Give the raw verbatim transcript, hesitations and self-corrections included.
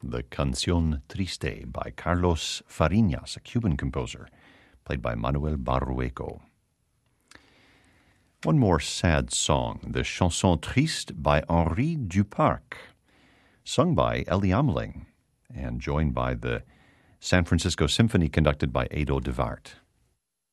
the Canción Triste by Carlos Fariñas, a Cuban composer, played by Manuel Barrueco. One more sad song, the Chanson Triste by Henri Duparc, sung by Ellie Ameling and joined by the San Francisco Symphony conducted by Edo de Waart.